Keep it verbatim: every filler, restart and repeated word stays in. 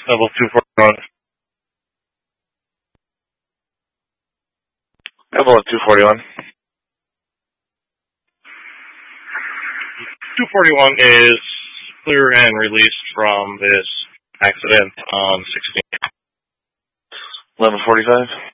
Level two forty-one. Level of two forty-one. two forty-one is clear and released from this accident on sixteen. eleven forty-five.